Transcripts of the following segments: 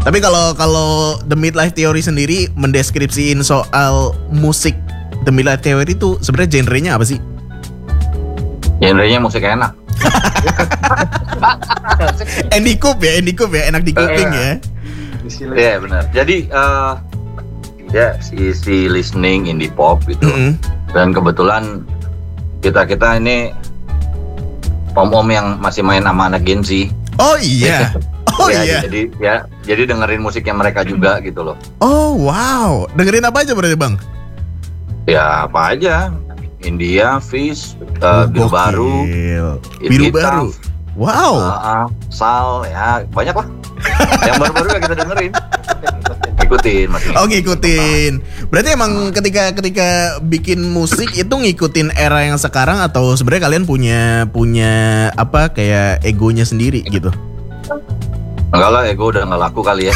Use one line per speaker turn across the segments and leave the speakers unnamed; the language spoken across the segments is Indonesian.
Tapi kalau The Midlife Theory sendiri mendeskripsiin soal musik The Midlife Theory itu sebenarnya genrenya apa sih?
Genrenya musik enak.
Andy Coop ya, enak di kuping ya.
Iya benar. Jadi ya isi listening indie pop gitu. Dan kebetulan kita ini om-om yang masih main sama anak Gen Z.
Oh iya.
Jadi dengerin musiknya mereka juga gitu loh.
Oh wow, dengerin apa aja berarti bang?
Ya apa aja, India, Fish, Biru Baru,
Biru Baru. Wow.
Sal, ya banyak lah. Yang baru-baru ya kita dengerin. Ngikutin masih.
Oh ngikutin. Berarti emang ketika bikin musik itu ngikutin era yang sekarang atau sebenarnya kalian punya apa kayak egonya sendiri gitu?
Enggak lah, ego udah nggak laku kali ya.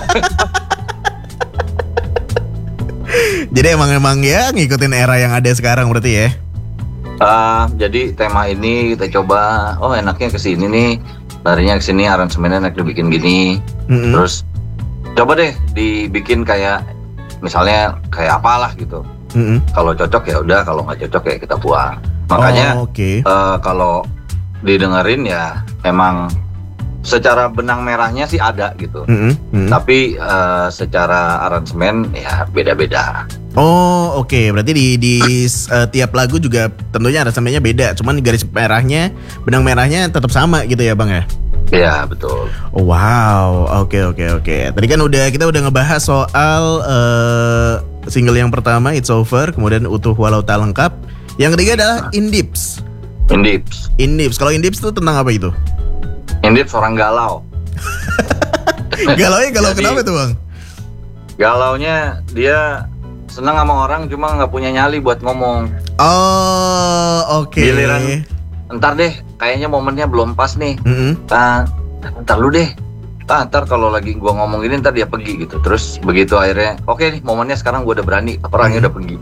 Jadi emang ya ngikutin era yang ada sekarang berarti ya?
Jadi tema ini kita coba, enaknya kesini nih, larinya kesini, aransemennya enak dibikin gini. Terus coba deh dibikin kayak misalnya kayak apalah gitu. Kalau cocok ya udah, kalau nggak cocok ya kita buang. Makanya kalau didengerin ya emang secara benang merahnya sih ada gitu. Tapi secara aransemen ya beda-beda.
Oh oke. Berarti di tiap lagu juga tentunya aransemennya beda. Cuman garis merahnya, benang merahnya tetap sama gitu ya bang ya?
Iya betul.
Oh, wow. Oke. Tadi kan kita udah ngebahas soal single yang pertama It's Over, kemudian Utuh Walau Tak Lengkap. Yang ketiga adalah Indips. Kalau Indips itu tentang apa itu?
Indips orang galau.
Galau kenapa tuh bang?
Galaunya dia senang sama orang cuma nggak punya nyali buat ngomong.
Oh oke.
Giliran ntar deh, kayaknya momennya belum pas nih. Ntar lu deh. Ntar kalau lagi gua ngomong ini ntar dia pergi gitu. Terus begitu akhirnya, oke nih momennya sekarang gua udah berani, orangnya udah pergi.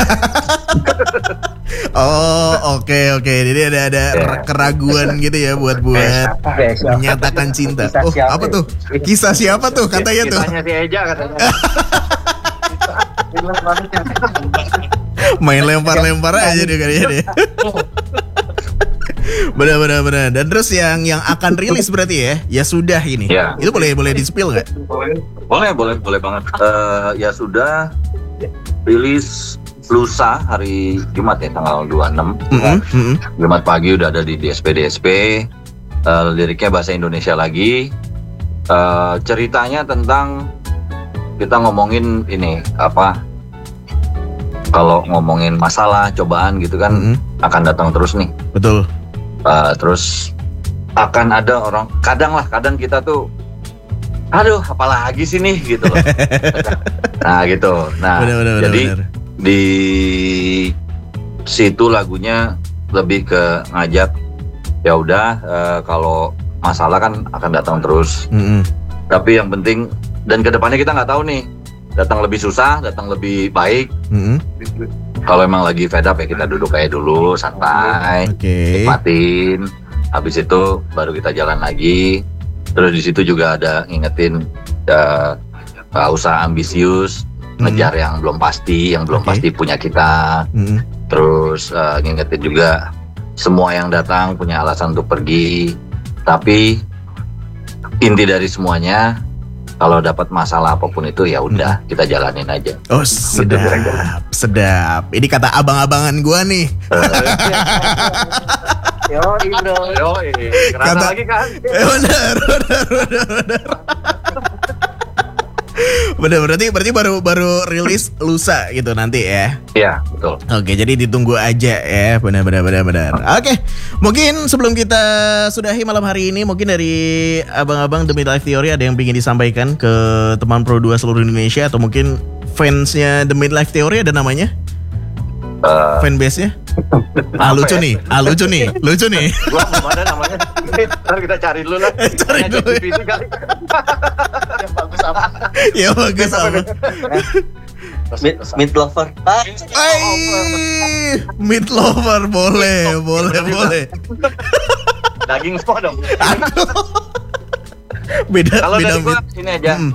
Oh oke. Jadi ada keraguan gitu ya buat menyatakan cinta. Apa tuh? Kisah siapa tuh katanya tuh?
Kisahnya si Eja katanya.
Main lempar aja deh kayaknya deh. Benar. Dan terus yang akan rilis berarti ya sudah ini.
Ya.
Itu boleh di-spill nggak?
Boleh banget. Ya sudah rilis lusa hari Jumat ya tanggal 26. Jumat pagi udah ada di DSP. Liriknya bahasa Indonesia lagi. Ceritanya tentang kita ngomongin ini apa? Kalau ngomongin masalah, cobaan gitu kan akan datang terus nih.
Betul.
Terus akan ada orang kadang kita tuh aduh apalagi sih nih gitu loh. Nah gitu. Nah bener. Di situ lagunya lebih ke ngajak ya udah kalau masalah kan akan datang terus. Tapi yang penting dan kedepannya kita nggak tahu nih datang lebih susah, datang lebih baik. Kalau emang lagi fed up ya kita duduk kayak dulu santai, nikmatin. Habis itu baru kita jalan lagi. Terus di situ juga ada ngingetin nggak usah ambisius, ngejar yang belum pasti punya kita. Terus ngingetin juga semua yang datang punya alasan untuk pergi. Tapi inti dari semuanya kalau dapat masalah apapun itu ya udah kita jalanin aja.
Oh sedap. Ini kata abang-abangan gua nih.
Kerasa lagi kan?
Benar. Berarti baru rilis lusa gitu nanti ya?
Iya betul.
Oke jadi ditunggu aja ya, benar. Oke, mungkin sebelum kita sudahi malam hari ini, mungkin dari abang-abang The Midlife Theory ada yang ingin disampaikan ke teman Pro 2 seluruh Indonesia atau mungkin fansnya The Midlife Theory ada namanya? Fanbase-nya? Lucu nih.
Gua belum ada namanya. Ntar kita cari dulu lah.
Cari dulu. Ya bagus apa?
Meat lover.
Meat lover boleh.
Daging semua dong.
Beda.
Kalau dari gua ini aja.